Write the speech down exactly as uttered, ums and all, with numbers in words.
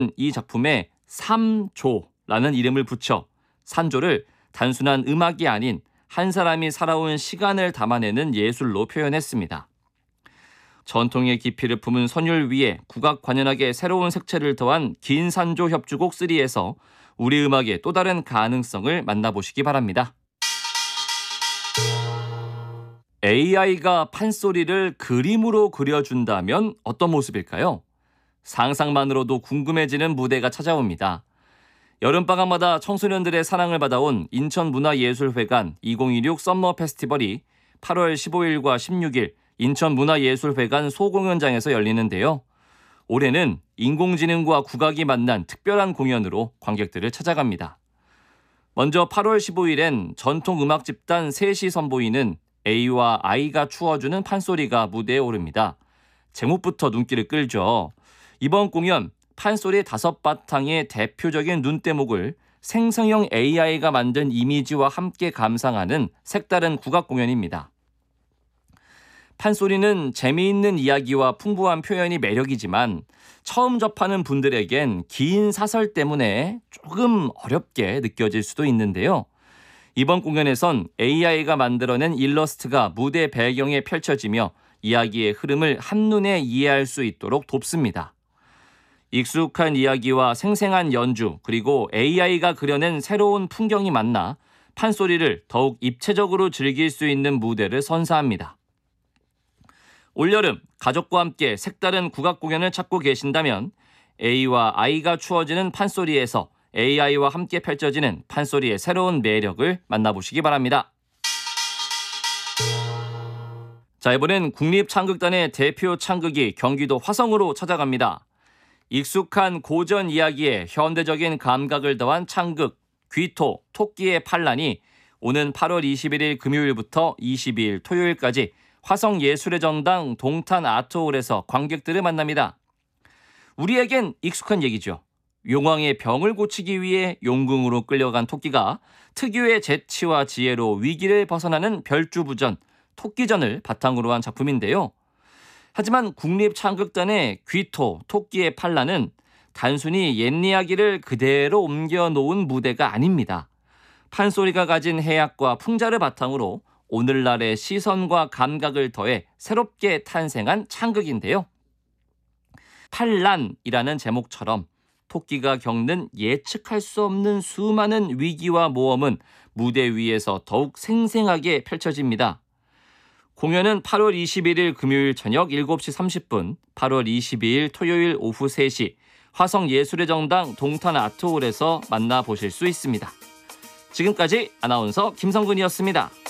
이 작품에 삼조라는 이름을 붙여 산조를 단순한 음악이 아닌 한 사람이 살아온 시간을 담아내는 예술로 표현했습니다. 전통의 깊이를 품은 선율 위에 국악 관현악의 새로운 색채를 더한 긴 산조 협주곡 삼에서 우리 음악의 또 다른 가능성을 만나보시기 바랍니다. 에이아이가 판소리를 그림으로 그려준다면 어떤 모습일까요? 상상만으로도 궁금해지는 무대가 찾아옵니다. 여름방학마다 청소년들의 사랑을 받아온 인천문화예술회관 이천이십육 썸머 페스티벌이 팔월 십오일과 십육일 인천문화예술회관 소공연장에서 열리는데요. 올해는 인공지능과 국악이 만난 특별한 공연으로 관객들을 찾아갑니다. 먼저 팔월 십오일엔 전통음악 집단 셋이 선보이는 A와 I가 추어주는 판소리가 무대에 오릅니다. 제목부터 눈길을 끌죠. 이번 공연 판소리 다섯 바탕의 대표적인 눈대목을 생성형 에이아이가 만든 이미지와 함께 감상하는 색다른 국악 공연입니다. 판소리는 재미있는 이야기와 풍부한 표현이 매력이지만 처음 접하는 분들에겐 긴 사설 때문에 조금 어렵게 느껴질 수도 있는데요. 이번 공연에선 에이아이가 만들어낸 일러스트가 무대 배경에 펼쳐지며 이야기의 흐름을 한눈에 이해할 수 있도록 돕습니다. 익숙한 이야기와 생생한 연주, 그리고 에이아이가 그려낸 새로운 풍경이 만나 판소리를 더욱 입체적으로 즐길 수 있는 무대를 선사합니다. 올여름 가족과 함께 색다른 국악 공연을 찾고 계신다면 A와 I가 추어지는 판소리에서 에이아이와 함께 펼쳐지는 판소리의 새로운 매력을 만나보시기 바랍니다. 자, 이번엔 국립창극단의 대표 창극이 경기도 화성으로 찾아갑니다. 익숙한 고전 이야기에 현대적인 감각을 더한 창극, 귀토, 토끼의 판란이 오는 팔월 이십일일 금요일부터 이십이일 토요일까지 화성예술의 정당 동탄 아트홀에서 관객들을 만납니다. 우리에겐 익숙한 얘기죠. 용왕의 병을 고치기 위해 용궁으로 끌려간 토끼가 특유의 재치와 지혜로 위기를 벗어나는 별주부전, 토끼전을 바탕으로 한 작품인데요. 하지만 국립창극단의 귀토, 토끼의 판란은 단순히 옛 이야기를 그대로 옮겨놓은 무대가 아닙니다. 판소리가 가진 해악과 풍자를 바탕으로 오늘날의 시선과 감각을 더해 새롭게 탄생한 창극인데요. 판란이라는 제목처럼 토끼가 겪는 예측할 수 없는 수많은 위기와 모험은 무대 위에서 더욱 생생하게 펼쳐집니다. 공연은 팔월 이십일일 금요일 저녁 일곱시 삼십분, 팔월 이십이일 토요일 오후 세시 화성예술의 정당 동탄 아트홀에서 만나보실 수 있습니다. 지금까지 아나운서 김성근이었습니다.